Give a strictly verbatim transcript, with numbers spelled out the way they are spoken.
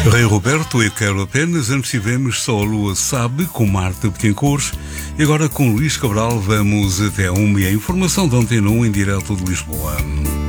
Rei Roberto, eu quero apenas. Antes tivemos Só a Lua Sabe, com Marta Betancourt. E agora com Luís Cabral vamos até uma e a informação de ontem um em direto de Lisboa.